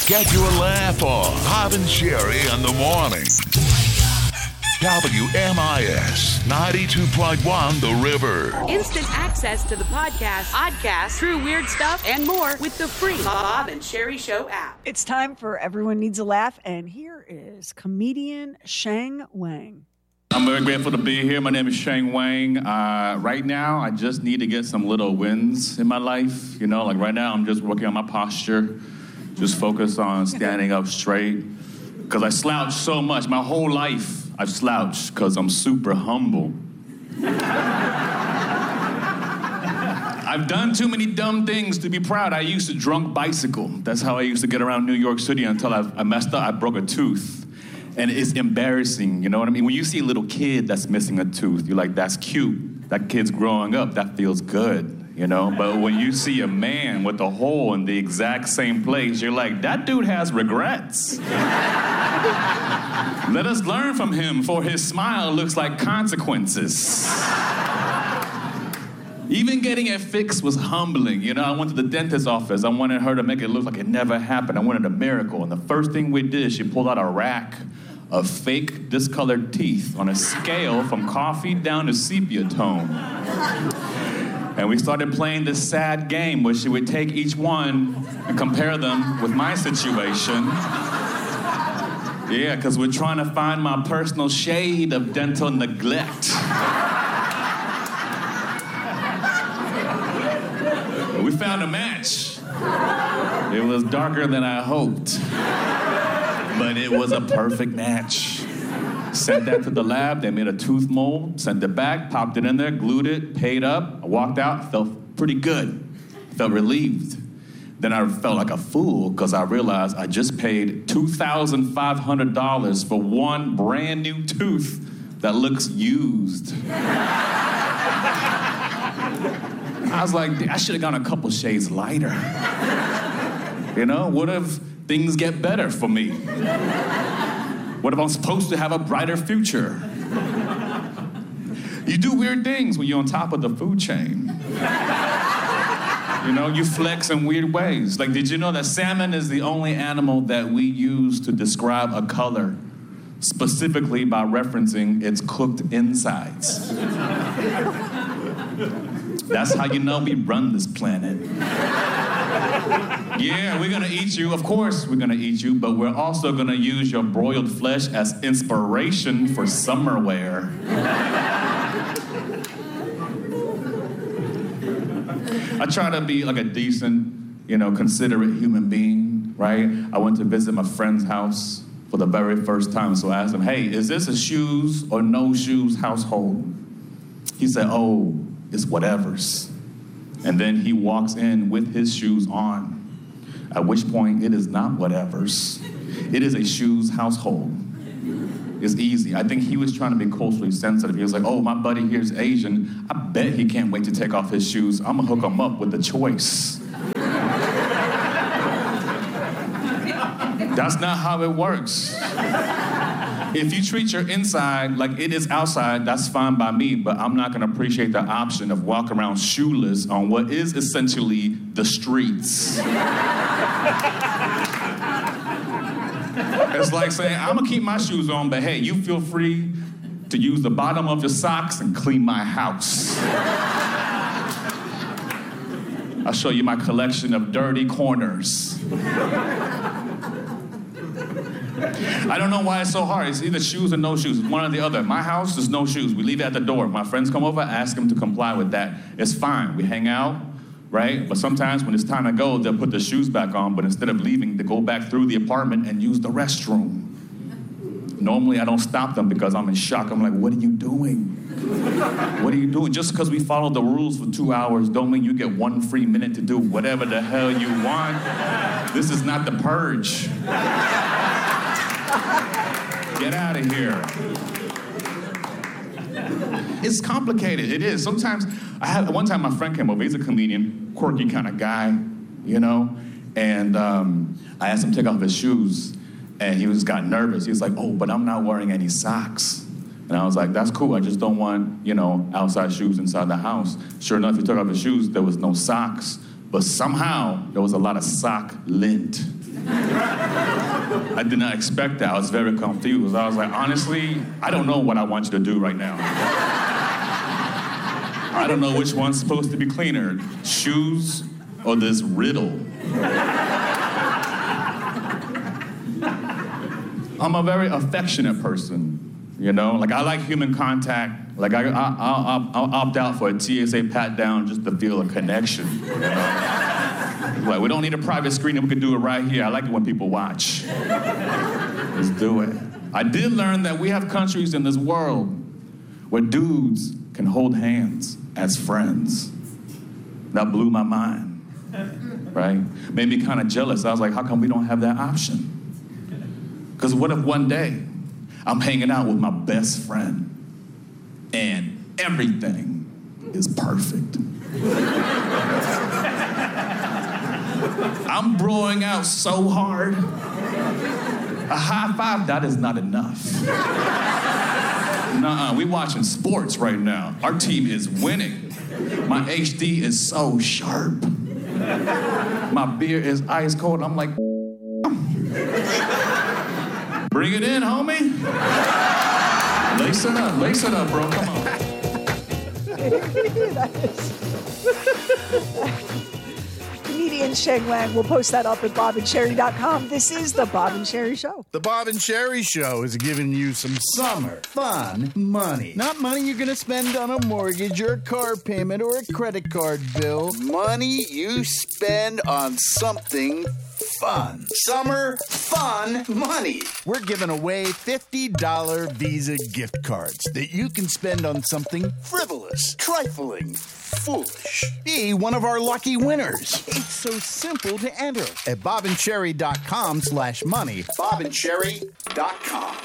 Get your laugh on. Bob and Sherry in the morning. WMIS 92.1 The River. Instant access to the podcast, true weird stuff, and more with the free Bob and Sherry Show app. It's time for Everyone Needs a Laugh, and here is comedian Sheng Wang. I'm very grateful to be here. My name is Sheng Wang. Right now, I just need to get some little wins in my life. You know, like right now, I'm just working on my posture, just focus on standing up straight. Because I slouch so much. My whole life, I've slouched because I'm super humble. I've done too many dumb things to be proud. I used to drunk bicycle. That's how I used to get around New York City until I messed up. I broke a tooth. And it's embarrassing, you know what I mean? When you see a little kid that's missing a tooth, you're like, that's cute. That kid's growing up. That feels good, you know? But when you see a man with a hole in the exact same place, you're like, that dude has regrets. Let us learn from him, for his smile looks like consequences. Even getting it fixed was humbling. You know, I went to the dentist's office. I wanted her to make it look like it never happened. I wanted a miracle. And the first thing we did, she pulled out a rack of fake discolored teeth on a scale from coffee down to sepia tone. And we started playing this sad game where she would take each one and compare them with my situation. Yeah, because we're trying to find my personal shade of dental neglect. We found a match. It was darker than I hoped, but it was a perfect match. Sent that to the lab, they made a tooth mold, sent it back, popped it in there, glued it, paid up. I walked out, felt pretty good, felt relieved. Then I felt like a fool because I realized I just paid $2,500 for one brand new tooth that looks used. I was like, I should have gone a couple shades lighter. You know, what if things get better for me? What if I'm supposed to have a brighter future? You do weird things when you're on top of the food chain. You know, you flex in weird ways. Like, did you know that salmon is the only animal that we use to describe a color, specifically by referencing its cooked insides? That's how you know we run this planet. Yeah, we're gonna eat you. Of course we're gonna eat you, but we're also gonna use your broiled flesh as inspiration for summer wear. I try to be like a decent, you know, considerate human being, right? I went to visit my friend's house for the very first time, so I asked him, hey, is this a shoes or no shoes household? He said, oh, it's whatevers. And then he walks in with his shoes on, at which point it is not whatevers. It is a shoes household. It's easy. I think he was trying to be culturally sensitive. He was like, oh, my buddy here's Asian. I bet he can't wait to take off his shoes. I'm gonna hook him up with a choice. That's not how it works. If you treat your inside like it is outside, that's fine by me, but I'm not gonna appreciate the option of walking around shoeless on what is essentially the streets. It's like saying, I'm gonna keep my shoes on, but hey, you feel free to use the bottom of your socks and clean my house. I'll show you my collection of dirty corners. I don't know why it's so hard. It's either shoes or no shoes. It's one or the other. My house, there's no shoes. We leave it at the door. My friends come over, I ask them to comply with that. It's fine. We hang out, right? But sometimes when it's time to go, they'll put the shoes back on, but instead of leaving, they go back through the apartment and use the restroom. Normally, I don't stop them because I'm in shock. I'm like, what are you doing? What are you doing? Just because we follow the rules for 2 hours don't mean you get 1 free minute to do whatever the hell you want. This is not the purge. Get out of here. It's complicated. It is. Sometimes, one time my friend came over. He's a comedian, quirky kind of guy, you know? And I asked him to take off his shoes, and he got nervous. He was like, oh, but I'm not wearing any socks. And I was like, that's cool. I just don't want, outside shoes inside the house. Sure enough, he took off his shoes. There was no socks. but somehow there was a lot of sock lint. I did not expect that. I was very confused. I was like, honestly, I don't know what I want you to do right now. I don't know which one's supposed to be cleaner, shoes or this riddle. I'm a very affectionate person, you know? Like, I like human contact. Like, I'll opt out for a TSA pat down just to feel a connection, you know? Like, we don't need a private screen, we can do it right here. I like it when people watch. Let's do it. I did learn that we have countries in this world where dudes can hold hands as friends. That blew my mind, right? Made me kind of jealous. I was like, how come we don't have that option? Because what if one day I'm hanging out with my best friend and everything is perfect? I'm broing out so hard. A high five, that is not enough. Nuh-uh, we watching sports right now. Our team is winning. My HD is so sharp. My beer is ice cold. I'm like, bring it in, homie. Lace it up, bro, come on. Comedian Sheng Wang will post that up at BobandSherry.com. This is the Bob and Sherry Show. The Bob and Sherry Show is giving you some summer fun money. Not money you're going to spend on a mortgage or a car payment or a credit card bill. Money you spend on something fun. Summer fun money. We're giving away $50 Visa gift cards that you can spend on something frivolous, trifling, foolish. Be one of our lucky winners. It's so simple to enter at bobandcherry.com/money. bobandcherry.com.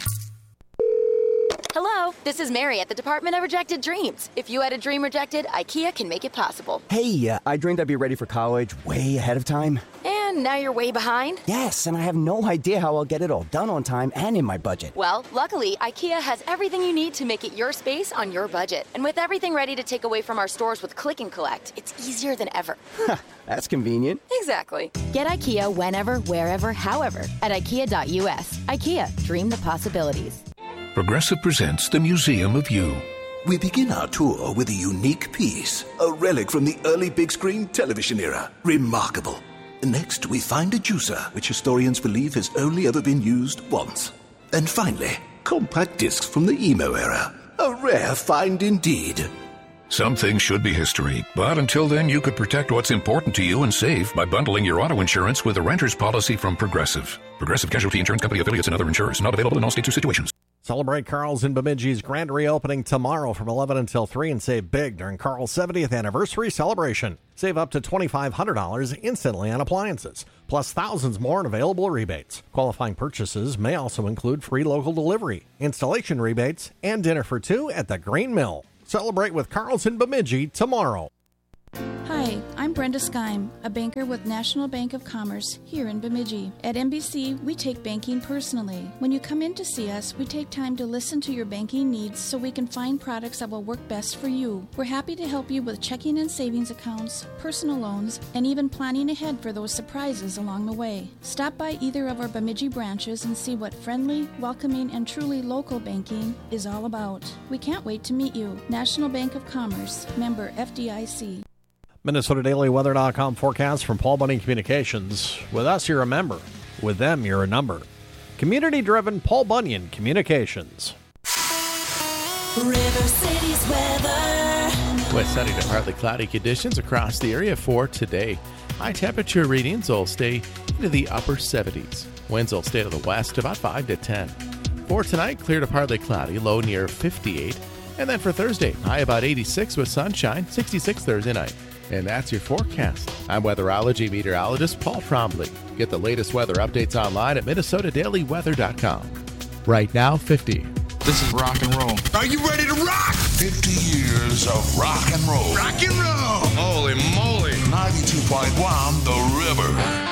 Hello, this is Mary at the Department of Rejected Dreams. If you had a dream rejected, IKEA can make it possible. Hey, I dreamed I'd be ready for college way ahead of time. And now you're way behind? Yes, and I have no idea how I'll get it all done on time and in my budget. Well, luckily, IKEA has everything you need to make it your space on your budget. And with everything ready to take away from our stores with Click and Collect, it's easier than ever. That's convenient. Exactly. Get IKEA whenever, wherever, however at IKEA.us. IKEA, dream the possibilities. Progressive presents the Museum of You. We begin our tour with a unique piece, a relic from the early big screen television era. Remarkable. Next, we find a juicer, which historians believe has only ever been used once. And finally, compact discs from the emo era. A rare find indeed. Some things should be history, but until then, you could protect what's important to you and save by bundling your auto insurance with a renter's policy from Progressive. Progressive Casualty Insurance Company affiliates and other insurers. Not available in all states or situations. Celebrate Carl's in Bemidji's grand reopening tomorrow from 11 until 3 and save big during Carl's 70th anniversary celebration. Save up to $2,500 instantly on appliances, plus thousands more in available rebates. Qualifying purchases may also include free local delivery, installation rebates, and dinner for two at the Green Mill. Celebrate with Carl's in Bemidji tomorrow. Hi, I'm Brenda Skeim, a banker with National Bank of Commerce here in Bemidji. At NBC, we take banking personally. When you come in to see us, we take time to listen to your banking needs so we can find products that will work best for you. We're happy to help you with checking and savings accounts, personal loans, and even planning ahead for those surprises along the way. Stop by either of our Bemidji branches and see what friendly, welcoming, and truly local banking is all about. We can't wait to meet you. National Bank of Commerce, member FDIC. MinnesotaDailyWeather.com forecast from Paul Bunyan Communications. With us, you're a member. With them, you're a number. Community-driven Paul Bunyan Communications. River City's weather. With sunny to partly cloudy conditions across the area for today. High temperature readings will stay into the upper 70s. Winds will stay to the west about 5 to 10. For tonight, clear to partly cloudy, low near 58. And then for Thursday, high about 86 with sunshine, 66 Thursday night. And that's your forecast. I'm weatherology meteorologist Paul Trombley. Get the latest weather updates online at MinnesotaDailyWeather.com. Right now, 50. This is rock and roll. Are you ready to rock? 50 years of rock and roll. Rock and roll. Holy moly. 92.1 The River.